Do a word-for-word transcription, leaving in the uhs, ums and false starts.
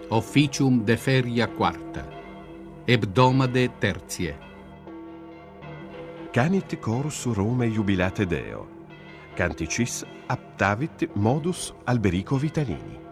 officium de feria quarta, hebdomade tertie. Canit chorus Rome jubilate Deo, canticis aptavit modus Alberico Vitalini.